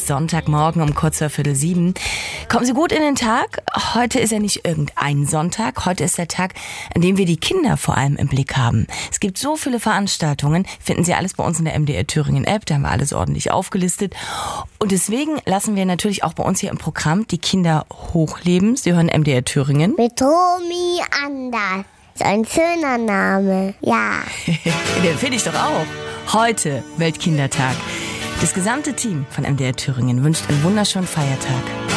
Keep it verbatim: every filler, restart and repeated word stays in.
Sonntagmorgen um kurz vor Viertel sieben. Kommen Sie gut in den Tag? Heute ist ja nicht irgendein Sonntag. Heute ist der Tag, an dem wir die Kinder vor allem im Blick haben. Es gibt so viele Veranstaltungen. Finden Sie alles bei uns in der M D R Thüringen App. Da haben wir alles ordentlich aufgelistet. Und deswegen lassen wir natürlich auch bei uns hier im Programm die Kinder hochleben. Sie hören M D R Thüringen. Mit Romy Anders. So ein schöner Name. Ja. Den finde ich doch auch. Heute Weltkindertag. Das gesamte Team von M D R Thüringen wünscht einen wunderschönen Feiertag.